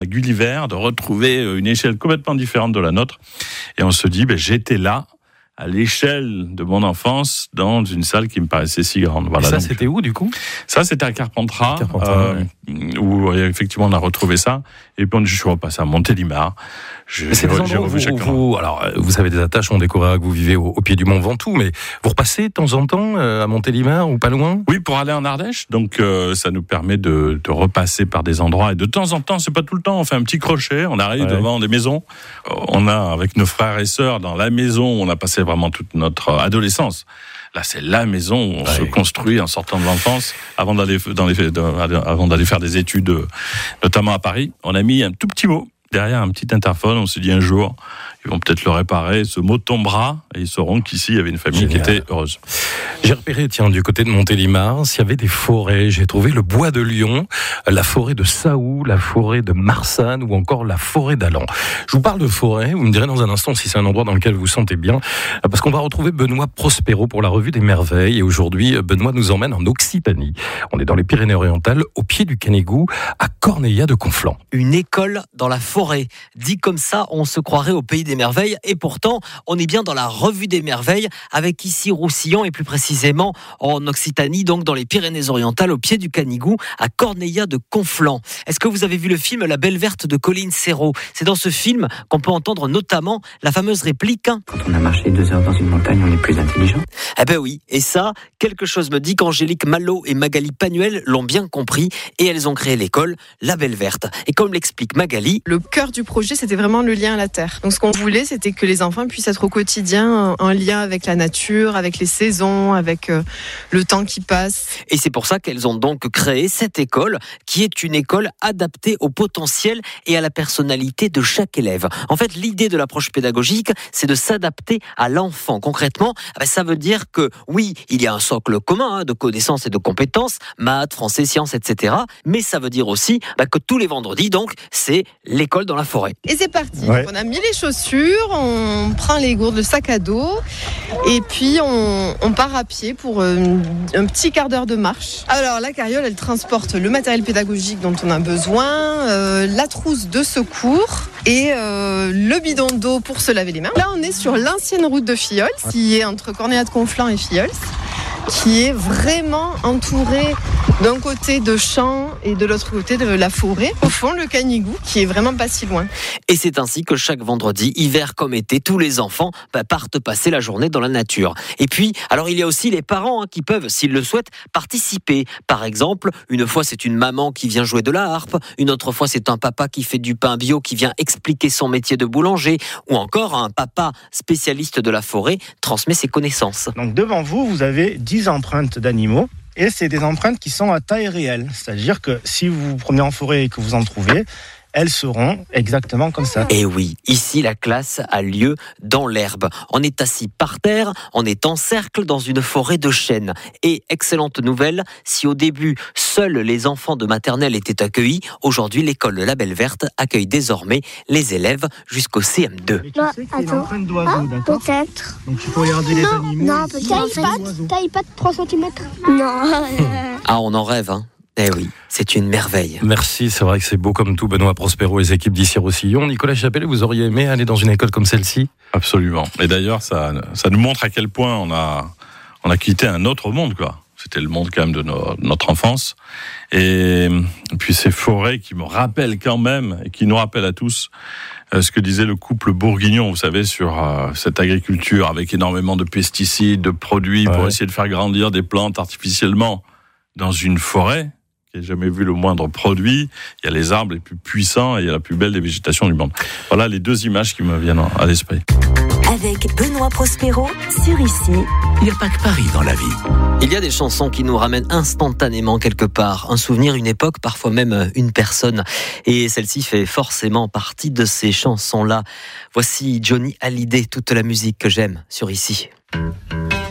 avec Gulliver, de retrouver une échelle complètement différente de la nôtre. Et on se dit, j'étais là, à l'échelle de mon enfance, dans une salle qui me paraissait si grande. Voilà, et ça, donc, c'était où, du coup ? Ça, c'était à Carpentras, où effectivement on a retrouvé ça. Et puis je suis repassé à Montélimar. C'est des endroits où vous avez des attaches, on découvre que vous vivez au pied du Mont Ventoux, mais vous repassez de temps en temps à Montélimar ou pas loin ? Oui, pour aller en Ardèche. Donc ça nous permet de repasser par des endroits. Et de temps en temps, c'est pas tout le temps, on fait un petit crochet, on arrive devant des maisons. On a, avec nos frères et sœurs, dans la maison, on a passé vraiment toute notre adolescence. Là, c'est la maison où on se construit en sortant de l'enfance, avant d'aller faire des études, notamment à Paris. On a mis un tout petit mot derrière un petit interphone. On s'est dit un jour, ils vont peut-être le réparer. Ce mot tombera et ils sauront qu'ici, il y avait une famille qui était heureuse. J'ai repéré, du côté de Montélimar, s'il y avait des forêts. J'ai trouvé le bois de Lyon, la forêt de Saou, la forêt de Marsanne ou encore la forêt d'Allan. Je vous parle de forêt. Vous me direz dans un instant si c'est un endroit dans lequel vous vous sentez bien. Parce qu'on va retrouver Benoît Prospero pour la Revue des Merveilles. Et aujourd'hui, Benoît nous emmène en Occitanie. On est dans les Pyrénées-Orientales, au pied du Canigou, à Corneilla de Conflans. Une école dans la forêt. Dit comme ça, on se croirait au pays des merveilles. Et pourtant, on est bien dans la Revue des Merveilles, avec ici Roussillon et plus précisément en Occitanie, donc dans les Pyrénées-Orientales, au pied du Canigou, à Corneilla de Conflans. Est-ce que vous avez vu le film La Belle Verte de Colline Serrault ? C'est dans ce film qu'on peut entendre notamment la fameuse réplique. Quand on a marché 2 heures dans une montagne, on est plus intelligent. Eh ben oui, et ça, quelque chose me dit qu'Angélique Malo et Magali Panuel l'ont bien compris et elles ont créé l'école La Belle Verte. Et comme l'explique Magali, le cœur du projet, c'était vraiment le lien à la terre. Donc ce qu'on voulait, c'était que les enfants puissent être au quotidien en lien avec la nature, avec les saisons, avec le temps qui passe. Et c'est pour ça qu'elles ont donc créé cette école, qui est une école adaptée au potentiel et à la personnalité de chaque élève. En fait, l'idée de l'approche pédagogique, c'est de s'adapter à l'enfant. Concrètement, ça veut dire que oui, il y a un socle commun de connaissances et de compétences, maths, français, sciences, etc. Mais ça veut dire aussi que tous les vendredis, donc, c'est l'école dans la forêt. Et c'est parti. Donc, on a mis les chaussures, on prend les gourdes, le sac à dos, et puis on part à pied pour un petit quart d'heure de marche. Alors la carriole, elle transporte le matériel pédagogique dont on a besoin, la trousse de secours et le bidon d'eau pour se laver les mains. Là, on est sur l'ancienne route de Filleul, qui est entre Corneilla de Conflans et Filleul, qui est vraiment entourée d'un côté de champs et de l'autre côté de la forêt. Au fond, le Canigou, qui est vraiment pas si loin. Et c'est ainsi que chaque vendredi, hiver comme été, tous les enfants partent passer la journée dans la nature. Et puis, alors il y a aussi les parents qui peuvent, s'ils le souhaitent, participer. Par exemple, une fois c'est une maman qui vient jouer de la harpe, une autre fois c'est un papa qui fait du pain bio, qui vient expliquer son métier de boulanger, ou encore un papa spécialiste de la forêt transmet ses connaissances. Donc devant vous, vous avez 10 empreintes d'animaux. Et c'est des empreintes qui sont à taille réelle. C'est-à-dire que si vous vous promenez en forêt et que vous en trouvez, elles seront exactement comme ça. Et oui, ici la classe a lieu dans l'herbe. On est assis par terre, on est en cercle dans une forêt de chênes. Et excellente nouvelle, si au début seuls les enfants de maternelle étaient accueillis, aujourd'hui l'école La Belle Verte accueille désormais les élèves jusqu'au CM2. Mais tu sais que c'est une empreinte d'oiseau, d'accord ? Peut-être. Donc tu peux regarder les animaux. Non, peut-être. Taille pas de 3 cm. Non. Ah, on en rêve, hein. Eh oui, c'est une merveille. Merci, c'est vrai que c'est beau comme tout, Benoît Prospero et les équipes d'ici Roussillon. Nicolas Chapelle, vous auriez aimé aller dans une école comme celle-ci ? Absolument. Et d'ailleurs, ça nous montre à quel point on a quitté un autre monde, quoi. C'était le monde quand même de notre enfance. Et puis ces forêts qui me rappellent quand même, et qui nous rappellent à tous, ce que disait le couple bourguignon, vous savez, sur cette agriculture avec énormément de pesticides, de produits pour essayer de faire grandir des plantes artificiellement dans une forêt. Qui n'a jamais vu le moindre produit. Il y a les arbres les plus puissants et il y a la plus belle des végétations du monde. Voilà les deux images qui me viennent à l'esprit. Avec Benoît Prospero sur Ici. Il n'y a pas que Paris dans la vie. Il y a des chansons qui nous ramènent instantanément quelque part. Un souvenir, une époque, parfois même une personne. Et celle-ci fait forcément partie de ces chansons-là. Voici Johnny Hallyday, toute la musique que j'aime sur Ici.